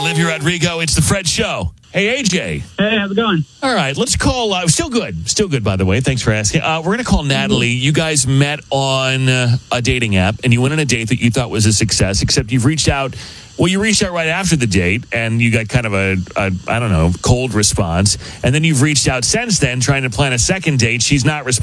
Olivia Rodrigo, it's the Fred Show. Hey, AJ. Hey, how's it going? All right, let's call. Still good, by the way. Thanks for asking. We're going to call Natalie. You guys met on a dating app, and you went on a date that you thought was a success, except you've reached out. Well, you reached out right after the date, and you got kind of a cold response. And then you've reached out since then, trying to plan a second date. She's not responding.